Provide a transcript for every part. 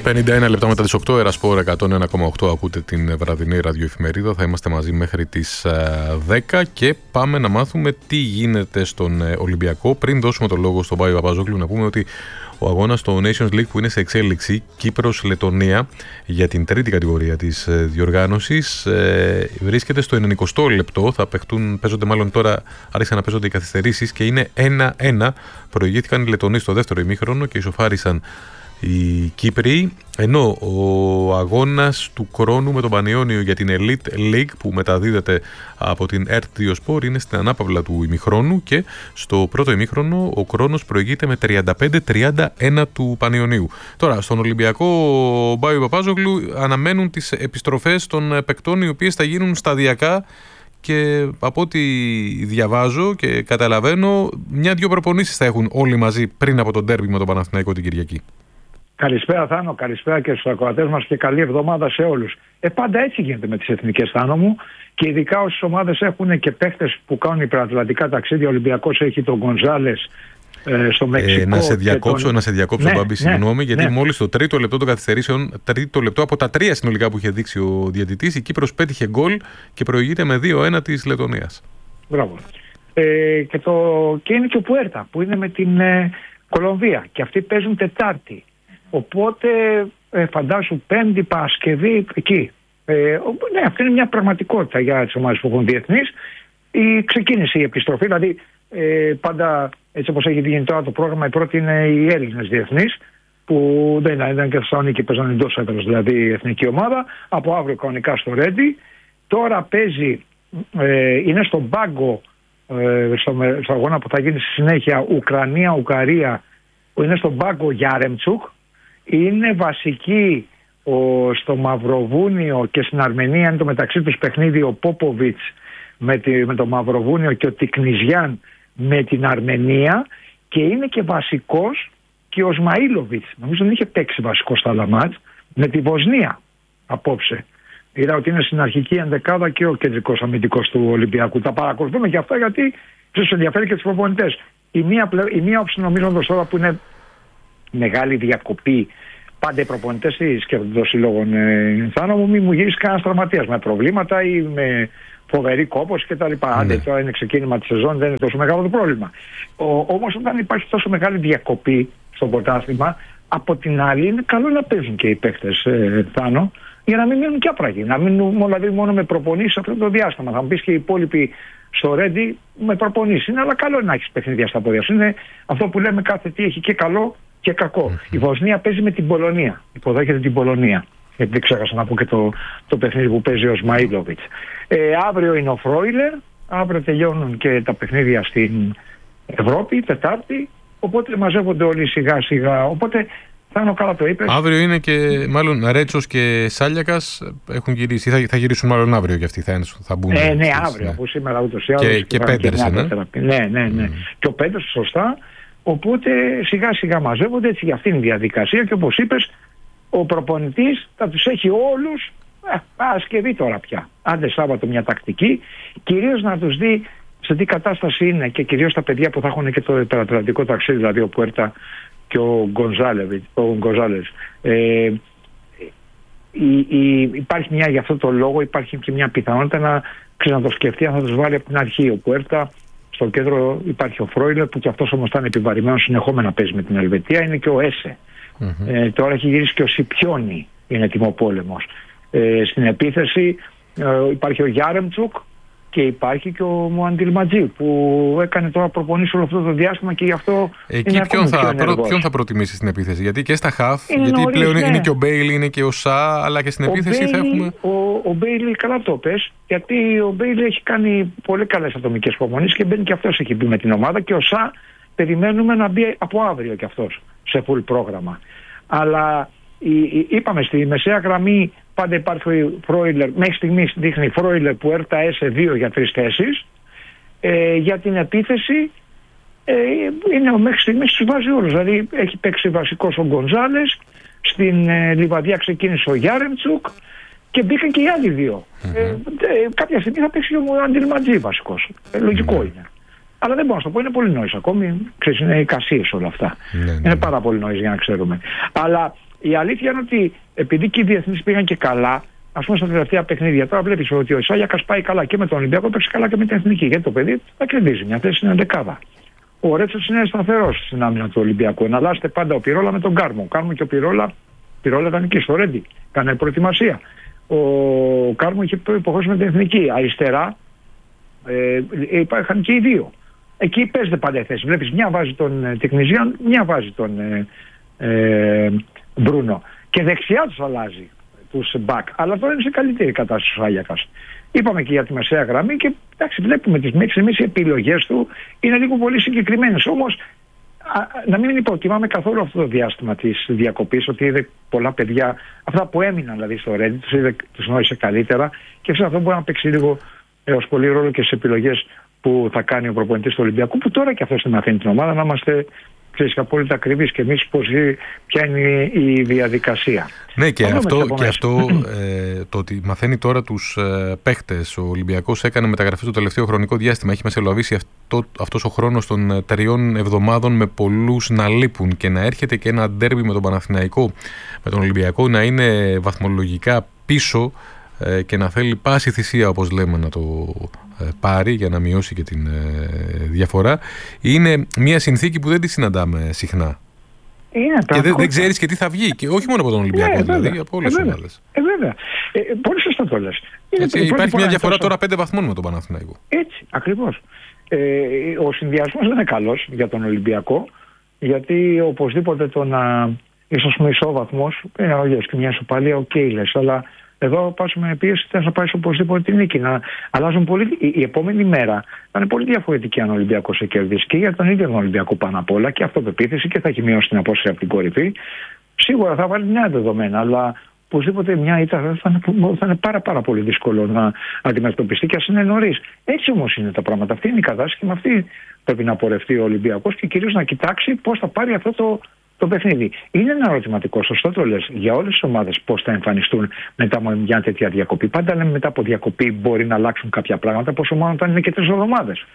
51 λεπτά μετά τις 8, Ερασπόρ 101,8, ακούτε την βραδινή ραδιοεφημερίδα. Θα είμαστε μαζί μέχρι τις 10 και πάμε να μάθουμε τι γίνεται στον Ολυμπιακό. Πριν δώσουμε το λόγο στον Πάη Παπαζόγλου, να πούμε ότι ο αγώνας στο Nations League που είναι σε εξέλιξη, Κύπρος-Λετωνία, για την τρίτη κατηγορία της διοργάνωσης, βρίσκεται στο 90 λεπτό. Παίζονται μάλλον τώρα, άρχισαν να παίζονται οι καθυστερήσεις και είναι 1-1. Προηγήθηκαν οι Λετωνοί στο δεύτερο ημίχρονο και ισοφάρισαν οι Κύπροι, ενώ ο αγώνας του Κρόνου με τον Πανιόνιο για την Elite League που μεταδίδεται από την ERT2 Sport είναι στην ανάπαυλα του ημιχρόνου και στο πρώτο ημίχρονο ο Κρόνος προηγείται με 35-31 του Πανιονίου. Τώρα στον Ολυμπιακό Μπάιο Παπάζογλου αναμένουν τις επιστροφές των παικτών, οι οποίες θα γίνουν σταδιακά και από ό,τι διαβάζω και καταλαβαίνω, 1-2 προπονήσεις θα έχουν όλοι μαζί πριν από τον ντέρμπι με τον Παναθηναϊκό την Κυριακή. Καλησπέρα Θάνο, καλησπέρα και στους ακροατές μας και καλή εβδομάδα σε όλους. Πάντα έτσι γίνεται με τις εθνικές, Θάνο μου, και ειδικά όσες ομάδες έχουν και παίχτες που κάνουν υπερατλαντικά ταξίδια. Ο Ολυμπιακός έχει τον Γκονζάλες στο Μεξικό. Να σε διακόψω, Μπάμπη, συγγνώμη, γιατί μόλις το τρίτο λεπτό των καθυστερήσεων, τρίτο λεπτό από τα 3 συνολικά που είχε δείξει ο διαιτητής, η Κύπρος πέτυχε γκολ και προηγείται με 2-1 της Λετωνίας. Μπράβο. Και είναι και ο Πουέρτα που είναι με την Κολομβία και αυτοί παίζουν Τετάρτη. Οπότε φαντάσου Πέμπτη, Παρασκευή εκεί. Ναι, αυτή είναι μια πραγματικότητα για τις ομάδες που έχουν διεθνείς. Ξεκίνησε η επιστροφή, δηλαδή πάντα έτσι όπως έχει γίνει τώρα το πρόγραμμα, η πρώτη είναι οι Έλληνες διεθνείς που δεν ήταν και Θεσσαλονίκη, παίζαν εντός έδρας, δηλαδή η εθνική ομάδα. Από αύριο κανονικά στο Ρέντι. Τώρα παίζει, είναι στον πάγκο, στο αγώνα που θα γίνει στη συνέχεια Ουκρανία-Ουγγαρία, που είναι στον πάγκο Γιάρεμτσουκ. Είναι βασική στο Μαυροβούνιο και στην Αρμενία, είναι το μεταξύ τους παιχνίδι ο Πόποβιτς με το Μαυροβούνιο και ο Τικνιζιάν με την Αρμενία, και είναι και βασικός και ο Σμαΐλοβιτς, νομίζω δεν είχε παίξει βασικό στα Λαμάτς, με τη Βοσνία απόψε. Είδα ότι είναι στην αρχική ενδεκάδα και ο κεντρικός αμυντικός του Ολυμπιακού. Τα παρακολουθούμε και αυτά γιατί τους ενδιαφέρει και τους προπονητές. Η μία όψη νομίζω τώρα που είναι μεγάλη διακοπή, πάντα οι προπονητές σκέφτονται των συλλόγων, Θάνο μου, μη μου γυρίσει κανένας τραυματίας με προβλήματα ή με φοβερή κόπωση κτλ. Άντε τώρα είναι ξεκίνημα της σεζόν, δεν είναι τόσο μεγάλο το πρόβλημα. Όμως όταν υπάρχει τόσο μεγάλη διακοπή στο πρωτάθλημα, από την άλλη είναι καλό να παίζουν και οι παίχτες, Θάνο, για να μην μείνουν και άπραγοι. Να μείνουν δηλαδή μόνο με προπονήσεις αυτό το διάστημα. Θα μου πεις και οι υπόλοιποι στο Ρέντι με προπονήσεις. Είναι, αλλά καλό να έχεις παιχνίδια στα πόδια σου. Είναι αυτό που λέμε, κάθε τι έχει και καλό και κακό. Η Βοσνία παίζει με την Πολωνία. Υποδέχεται την Πολωνία. Γιατί δεν ξέχασα να πω και το παιχνίδι που παίζει ο Σμαΐλοβιτς. Αύριο είναι ο Φρόιλερ. Αύριο τελειώνουν και τα παιχνίδια στην Ευρώπη, Τετάρτη. Οπότε μαζεύονται όλοι σιγά σιγά. Οπότε Θάνο, καλά το είπες. Αύριο είναι και μάλλον Ρέτσος και Σάλιακας έχουν γυρίσει. Θα γυρίσουν μάλλον αύριο και αυτοί θα μπουν. Ναι, αύριο, από σήμερα ούτως ή άλλως. Και Πέντερσεν. Ναι. Και ο Πέντερσεν, σωστά. Οπότε σιγά σιγά μαζεύονται, έτσι, για αυτήν την διαδικασία, και όπως είπες, ο προπονητής θα τους έχει όλους Παρασκευή τώρα πια. Άντε Σάββατο μια τακτική, κυρίως να τους δει σε τι κατάσταση είναι, και κυρίως τα παιδιά που θα έχουν και το υπερατλαντικό ταξίδι, δηλαδή ο Πουέρτα και ο Γκονζάλες. Υπάρχει για αυτό το λόγο υπάρχει και μια πιθανότητα να ξανατοσκεφτεί αν θα τους βάλει από την αρχή. Ο Πουέρτα, στο κέντρο υπάρχει ο Φρόιλερ που και αυτός όμως ήταν επιβαρημένος συνεχόμενα παίζει με την Ελβετία, είναι και ο Έσε. Τώρα έχει γυρίσει και ο Σιπιόνι, είναι τιμοπόλεμος. Στην επίθεση υπάρχει ο Γιάρεμτσουκ και υπάρχει και ο Μουαντιλματζή που έκανε τώρα προπονήσεις όλο αυτό το διάστημα και γι' αυτό εκεί ποιον θα προτιμήσει στην επίθεση? Γιατί και στα χαφ, γιατί νωρίς, πλέον είναι και ο Μπέιλι, είναι και ο Σα, αλλά και στην επίθεση θα έχουμε... Ο Μπέιλι, καλά το πες, γιατί ο Μπέιλι έχει κάνει πολύ καλές ατομικές προπονήσεις και μπαίνει και αυτός, έχει μπει με την ομάδα, και ο Σα περιμένουμε να μπει από αύριο και αυτός σε full πρόγραμμα. Αλλά είπαμε στη μεσαία γραμμή πάντα υπάρχει Φρόιλερ, μέχρι στιγμής δείχνει Φρόιλερ που έρτα σε 2 για 3 θέσεις. Για την επίθεση είναι μέχρι στιγμής τους βάζει όλους. Δηλαδή έχει παίξει βασικός ο Γκονζάλες, στην Λιβαδιά ξεκίνησε ο Γιάρεμτσουκ και μπήκαν και οι άλλοι δύο. Κάποια στιγμή θα παίξει ο Αντιλματζή βασικός. Λογικό είναι. Αλλά δεν μπορώ να σου το πω, είναι πολύ νωρίς ακόμη. Ξέρεις, είναι εικασίες όλα αυτά. Είναι πάρα πολύ νωρίς για να ξέρουμε. Αλλά η αλήθεια είναι ότι επειδή και οι διεθνείς πήγαν και καλά, ας πούμε στα τελευταία παιχνίδια, τώρα βλέπεις ότι ο Σάγιακας πάει καλά και με τον Ολυμπιακό, παίξει καλά και με την Εθνική. Γιατί το παιδί θα κερδίζει μια θέση στην ενδεκάδα. Ο Ρέτσος είναι σταθερός στην άμυνα του Ολυμπιακού. Να αλλάζεται πάντα ο Πυρόλα με τον Κάρμο. Ο Κάρμο και ο Πυρόλα ήταν εκεί στο Ρέντι. Κάνε προετοιμασία. Ο Κάρμο είχε υποχωρήσει με την Εθνική. Αριστερά είχαν και οι δύο. Εκεί παίζεται πάντα η θέση. Βλέπεις, μια βάζει τον Τεκνιζίαν, μια βάζει τον Μπρούνο. Και δεξιά τους αλλάζει τους μπακ. Αλλά τώρα είναι σε καλύτερη κατάσταση ο Σάγιακας. Είπαμε και για τη μεσαία γραμμή και εντάξει, βλέπουμε τις μέχρι στιγμής οι επιλογές του είναι λίγο πολύ συγκεκριμένες. Όμως να μην υποτιμάμε καθόλου αυτό το διάστημα της διακοπής, ότι είδε πολλά παιδιά, αυτά που έμειναν δηλαδή στο Reddit, τους νόησε καλύτερα και αυτό μπορεί να παίξει λίγο έως πολύ ρόλο και στις επιλογές που θα κάνει ο προπονητής του Ολυμπιακού, που τώρα και αυτός τη μαθαίνει την ομάδα, να είμαστε απόλυτα ακριβείς και εμείς ποια είναι η διαδικασία. Ναι, και αυτό το ότι μαθαίνει τώρα τους παίχτες. Ο Ολυμπιακός έκανε μεταγραφές το τελευταίο χρονικό διάστημα. Έχει μεσολαβήσει αυτός ο χρόνος των 3 εβδομάδων με πολλούς να λείπουν και να έρχεται και ένα ντέρμπι με τον Παναθηναϊκό, με τον Ολυμπιακό να είναι βαθμολογικά πίσω και να θέλει πάση θυσία, όπως λέμε, να το πάρει για να μειώσει και την διαφορά. Είναι μια συνθήκη που δεν τη συναντάμε συχνά. Και δεν ξέρεις και τι θα βγει. Και όχι μόνο από τον Ολυμπιακό, δηλαδή από όλες τις ομάδες. Βέβαια. Πολύ σωστά το λες. Υπάρχει μια διαφορά τώρα 5 βαθμών με τον Παναθηναϊκό. Έτσι, ακριβώς. Ο συνδυασμός δεν είναι καλός για τον Ολυμπιακό, γιατί οπωσδήποτε το να ίσως μισό βαθμός, και μια ισοπαλία, λες, αλλά εδώ πας με πίεση, θες να πάει οπωσδήποτε την νίκη. Να αλλάζουν πολύ. Η επόμενη μέρα θα είναι πολύ διαφορετική αν ο Ολυμπιακός σε κερδίσει και για τον ίδιο τον Ολυμπιακό πάνω απ' όλα και αυτοπεποίθηση και θα έχει μειώσει την απόσταση από την κορυφή. Σίγουρα θα βάλει νέα δεδομένα, αλλά οπωσδήποτε μια ήττα θα είναι πάρα πολύ δύσκολο να αντιμετωπιστεί και ας είναι νωρίς. Έτσι όμως είναι τα πράγματα. Αυτή είναι η κατάσταση και με αυτή πρέπει να πορευτεί ο Ολυμπιακός και κυρίως να κοιτάξει πώς θα πάρει αυτό το παιχνίδι. Είναι ένα ερωτηματικό, σωστό το λες, για όλες τις ομάδες πώς θα εμφανιστούν μετά από μια τέτοια διακοπή. Πάντα λέμε μετά από διακοπή μπορεί να αλλάξουν κάποια πράγματα, πόσο μάλλον όταν είναι και 3 εβδομάδες.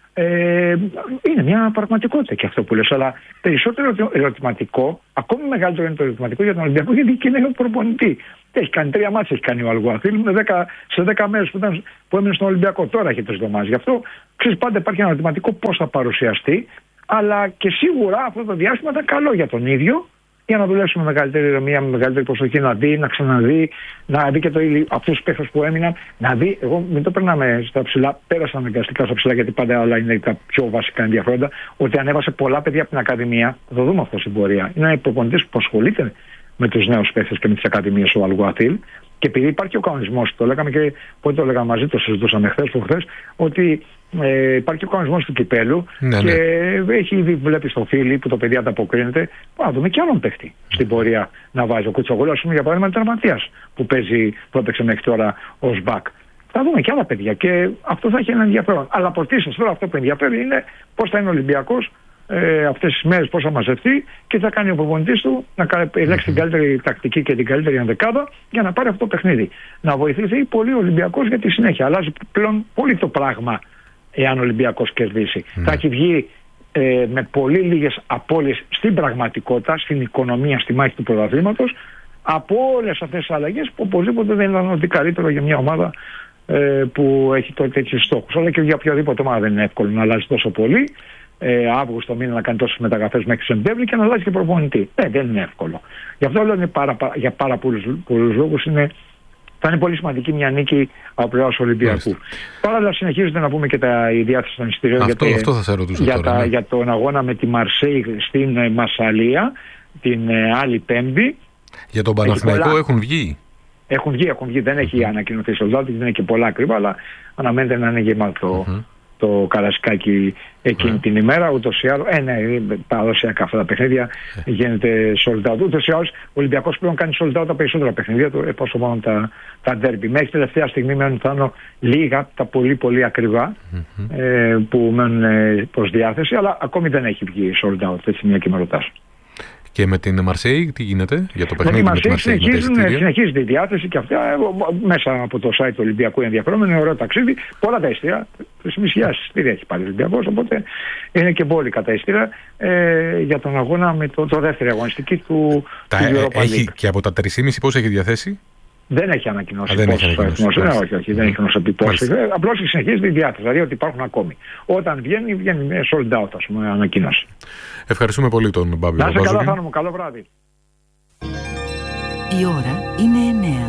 Είναι μια πραγματικότητα και αυτό που λες, αλλά περισσότερο ερωτηματικό, ακόμη μεγαλύτερο είναι το ερωτηματικό για τον Ολυμπιακό, γιατί και είναι ο προπονητή. Έχει κάνει 3 μάτς, έχει κάνει ο Αλγουαθίλ σε 10 μέρες που έμεινε στον Ολυμπιακό. Τώρα έχει 3 εβδομάδες. Γι' αυτό ξέρεις, πάντα υπάρχει ένα ερωτηματικό πώς θα παρουσιαστεί. Αλλά και σίγουρα αυτό το διάστημα ήταν καλό για τον ίδιο, για να δουλέψουμε με μεγαλύτερη ηρεμία, με μεγαλύτερη προσοχή, να δει, να ξαναδεί, να δει και αυτούς τους παίχτες που έμειναν. Να δει, εγώ μην το περνάμε στα ψηλά, πέρασα αναγκαστικά στα ψηλά, γιατί πάντα όλα είναι τα πιο βασικά ενδιαφέροντα, ότι ανέβασε πολλά παιδιά από την Ακαδημία. Θα το δούμε αυτό στην πορεία. Είναι ένα προπονητής που ασχολείται με τους νέους παίχτες και με τις Ακαδημίες, ο Αλγουαθίλ. Και επειδή υπάρχει ο κανονισμός, το λέγαμε και πότε το λέγαμε μαζί, το συζητούσαμε χθες, ότι υπάρχει ο κανονισμός του κυπέλου και έχει ήδη, βλέπει στο Φίλι που το παιδί ανταποκρίνεται. Να δούμε και άλλον παίχτη στην πορεία να βάζει. Ο Κουτσογλου, ας πούμε, για παράδειγμα, είναι τερματίας που έπαιξε μέχρι τώρα ως μπακ. Θα δούμε και άλλα παιδιά και αυτό θα έχει ένα ενδιαφέρον. Αλλά πρωτίστως τώρα αυτό που ενδιαφέρει είναι πώς θα είναι ο Ολυμπιακός αυτές τις μέρες, πώς θα μαζευτεί και θα κάνει ο προπονητής του να ελέγξει την καλύτερη τακτική και την καλύτερη ενδεκάδα για να πάρει αυτό το παιχνίδι. Να βοηθήσει πολύ ο Ολυμπιακός για τη συνέχεια. Αλλάζει πλέον πολύ το πράγμα εάν ο Ολυμπιακός κερδίσει. Θα έχει βγει με πολύ λίγες απώλειες στην πραγματικότητα, στην οικονομία, στη μάχη του πρωταθλήματος, από όλες αυτές τις αλλαγές που οπωσδήποτε δεν ήταν ότι καλύτερο για μια ομάδα που έχει τέτοιους στόχους. Αλλά και για οποιαδήποτε ομάδα δεν είναι εύκολο να αλλάζει τόσο πολύ. Αύγουστο μήνα να κάνει τόσες μεταγραφές μέχρι Σεπτέμβρη και να αλλάζει και προπονητή. Δεν είναι εύκολο. Γι' αυτό λέω για πάρα πολλούς λόγους θα είναι πολύ σημαντική μια νίκη από πλευράς Ολυμπιακού. Παράλληλα συνεχίζεται να πούμε και η διάθεση των εισιτηρίων για τον αγώνα με τη Μαρσέη στην Μασσαλία την άλλη Πέμπτη. Για τον Παναθηναϊκό έχουν βγει. Έχουν βγει. Δεν έχει ανακοινωθεί sold out, δεν είναι και πολλά ακριβά, αλλά αναμένεται να είναι γεμάτο το Καρασκάκι εκείνη την ημέρα. Ούτως ή άλλως, παραδοσιακά αυτά τα παιχνίδια γίνεται sold out. Ούτως ή άλλως, ο Ολυμπιακός πλέον κάνει sold out τα περισσότερα παιχνίδια του, πόσο μόνο τα ντέρμπι. Μέχρι τελευταία στιγμή μένουν θα λίγα, τα πολύ ακριβά που μένουν προς διάθεση, αλλά ακόμη δεν έχει βγει sold out, έτσι μια και με ρωτάς. Και με την Μαρσέη τι γίνεται για το παιχνίδι με τη Μαρσέη? Συνεχίζεται η διάθεση και αυτά μέσα από το site του Ολυμπιακού ενδιαφέρον. Είναι ωραίο ταξίδι. Πολλά τα ειστήρια. 3.500 ειστήρια έχει πάρει ο Ολυμπιακός. Οπότε είναι και μπόλικα τα ειστήρια για τον αγώνα με το δεύτερη αγωνιστική του Europa League. Έχει και από τα 3.500 πώς έχει διαθέσει? Δεν έχει ανακοινώσει πόσους αριθμούς. Όχι, δεν έχει γνωστοποιήσει πόσους. Απλώς συνεχίζεται η διάθεση. Δηλαδή ότι υπάρχουν ακόμη. Όταν βγαίνει sold out, ας πούμε, ανακοίνωση. Ευχαριστούμε πολύ τον Μπάμπη. Να είσαι καλά, Θάνο μου. Καλό βράδυ. Η ώρα είναι 9.